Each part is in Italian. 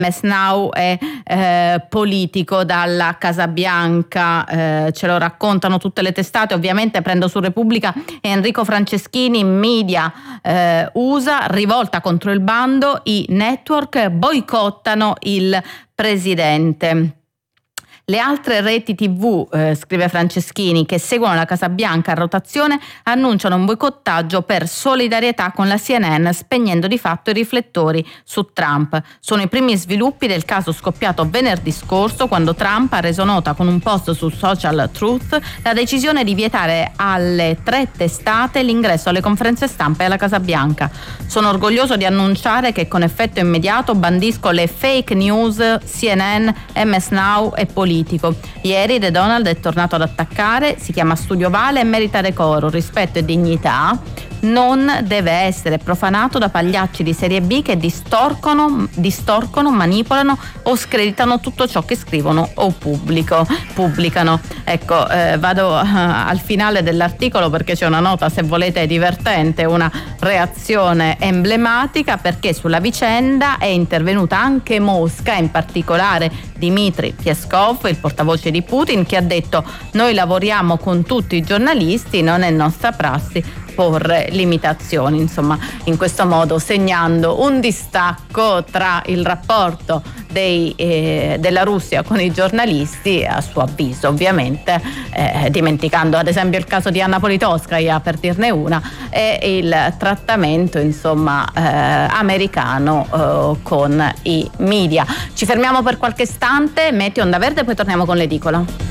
MS Now è politico dalla Casa Bianca, ce lo raccontano tutte le testate. Ovviamente prendo su Repubblica Enrico Franceschini, media USA, rivolta contro il bando, i network boicottano il presidente. Le altre reti TV, scrive Franceschini, che seguono la Casa Bianca a rotazione, annunciano un boicottaggio per solidarietà con la CNN, spegnendo di fatto i riflettori su Trump. Sono i primi sviluppi del caso scoppiato venerdì scorso, quando Trump ha reso nota con un post su Social Truth la decisione di vietare alle 3 testate l'ingresso alle conferenze stampa e alla Casa Bianca. Sono orgoglioso di annunciare che con effetto immediato bandisco le fake news, CNN, MS Now e Politico. Ieri The Donald è tornato ad attaccare, si chiama Studio Vale e merita decoro, rispetto e dignità. Non deve essere profanato da pagliacci di serie B che distorcono, manipolano o screditano tutto ciò che scrivono o pubblicano. Ecco, vado al finale dell'articolo perché c'è una nota, se volete, divertente, una reazione emblematica, perché sulla vicenda è intervenuta anche Mosca, in particolare Dmitry Peskov, il portavoce di Putin, che ha detto: noi lavoriamo con tutti i giornalisti, non è nostra prassi porre limitazioni, insomma, in questo modo segnando un distacco tra il rapporto della Russia con i giornalisti, a suo avviso ovviamente, dimenticando ad esempio il caso di Anna Politkovskaja, per dirne una, e il trattamento, insomma, americano con i media. Ci fermiamo per qualche istante, metti Onda Verde e poi torniamo con l'edicola.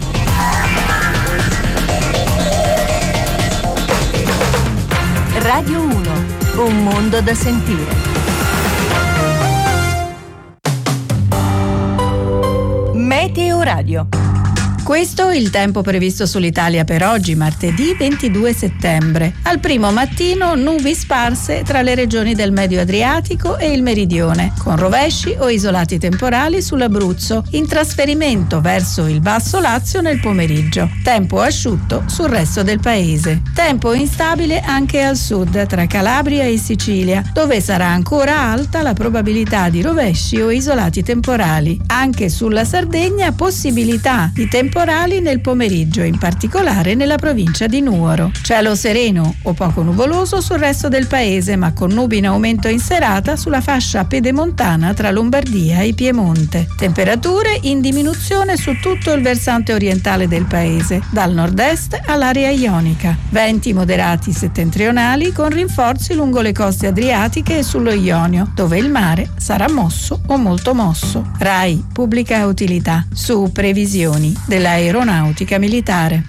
Radio 1, un mondo da sentire. Meteo Radio. Questo è il tempo previsto sull'Italia per oggi, martedì 22 settembre. Al primo mattino nubi sparse tra le regioni del Medio Adriatico e il Meridione, con rovesci o isolati temporali sull'Abruzzo, in trasferimento verso il Basso Lazio nel pomeriggio. Tempo asciutto sul resto del paese. Tempo instabile anche al sud, tra Calabria e Sicilia, dove sarà ancora alta la probabilità di rovesci o isolati temporali. Anche sulla Sardegna possibilità di temporali nel pomeriggio, in particolare nella provincia di Nuoro. Cielo sereno o poco nuvoloso sul resto del paese, ma con nubi in aumento in serata sulla fascia pedemontana tra Lombardia e Piemonte. Temperature in diminuzione su tutto il versante orientale del paese, dal nord-est all'area ionica. Venti moderati settentrionali con rinforzi lungo le coste adriatiche e sullo Ionio, dove il mare sarà mosso o molto mosso. RAI Pubblica Utilità, su previsioni dell'aeronautica militare.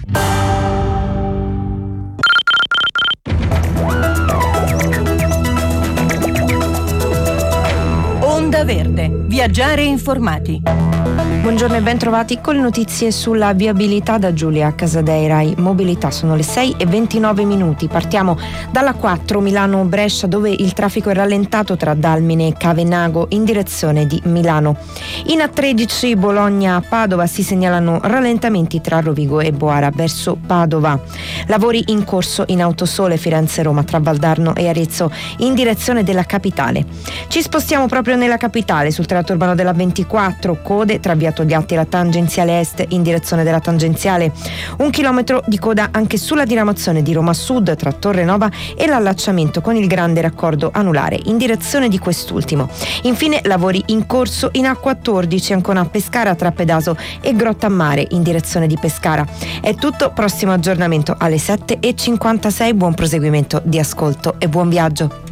Onda Verde, viaggiare informati. Buongiorno e ben trovati con le notizie sulla viabilità da Giulia Casadei. Mobilità, sono le 6:29. Partiamo dalla 4 Milano-Brescia, dove il traffico è rallentato tra Dalmine e Cavenago in direzione di Milano. In A13 Bologna-Padova si segnalano rallentamenti tra Rovigo e Boara verso Padova. Lavori in corso in Autosole Firenze-Roma tra Valdarno e Arezzo in direzione della capitale. Ci spostiamo proprio nella capitale, sul tratto urbano della 24, code tra via Togliatti e la tangenziale est in direzione della tangenziale. 1 chilometro di coda anche sulla diramazione di Roma Sud tra Torre Nova e l'allacciamento con il grande raccordo anulare in direzione di quest'ultimo. Infine lavori in corso in A14 Ancona Pescara tra Pedaso e Grottammare in direzione di Pescara. È tutto, prossimo aggiornamento alle 7:56. Buon proseguimento di ascolto e buon viaggio.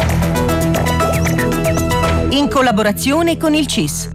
In collaborazione con il CIS.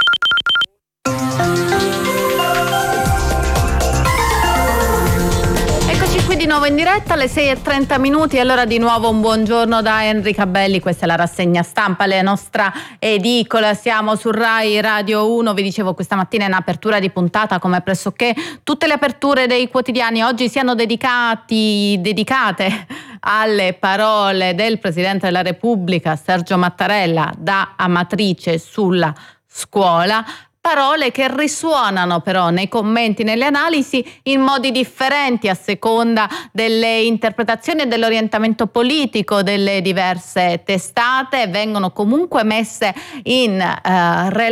Di nuovo in diretta alle 6:30. Allora di nuovo un buongiorno da Enrica Belli, questa è la rassegna stampa, la nostra edicola. Siamo su Rai Radio 1, vi dicevo questa mattina in apertura di puntata come pressoché tutte le aperture dei quotidiani oggi siano dedicate alle parole del Presidente della Repubblica Sergio Mattarella da Amatrice sulla scuola. parole che risuonano però nei commenti, nelle analisi in modi differenti a seconda delle interpretazioni e dell'orientamento politico delle diverse testate, vengono comunque messe in relazione